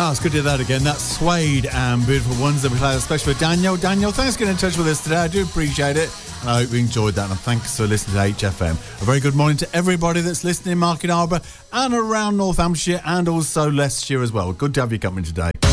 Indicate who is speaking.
Speaker 1: Oh, it's good to hear that again. That's Suede and Beautiful Ones that we played especially for Daniel. Daniel, thanks for getting in touch with us today. I do appreciate it. And I hope you enjoyed that. And thanks for listening to HFM. A very good morning to everybody that's listening in Market Harbour and around North Hampshire and also Leicestershire as well. Good to have you company today.